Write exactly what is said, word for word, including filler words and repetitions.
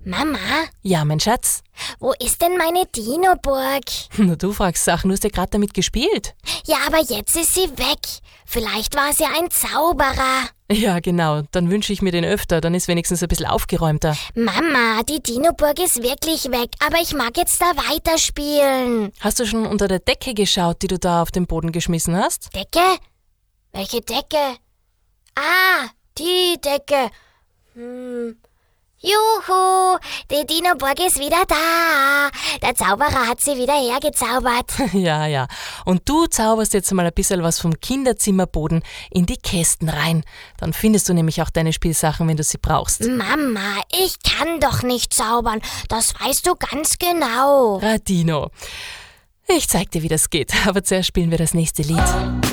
Mama, Ja, mein Schatz. wo ist denn meine Dinoburg? Na, du fragst Sachen, du hast ja gerade damit gespielt. Ja, aber jetzt ist sie weg. Vielleicht war es ja ein Zauberer. Ja, genau. Dann wünsche ich mir den öfter, dann ist wenigstens ein bisschen aufgeräumter. Mama, die Dinoburg ist wirklich weg, aber ich mag jetzt da weiterspielen. Hast du schon unter der Decke geschaut, die du da auf den Boden geschmissen hast? Decke? Welche Decke? Ah, die Decke. Hm. Juhu, die Dinoburg ist wieder da. Der Zauberer hat sie wieder hergezaubert. Ja, ja. Und du zauberst jetzt mal ein bisschen was vom Kinderzimmerboden in die Kästen rein. Dann findest du nämlich auch deine Spielsachen, wenn du sie brauchst. Mama, ich kann doch nicht zaubern. Das weißt du ganz genau. Radino. Ich zeig dir, wie das geht. Aber zuerst spielen wir das nächste Lied.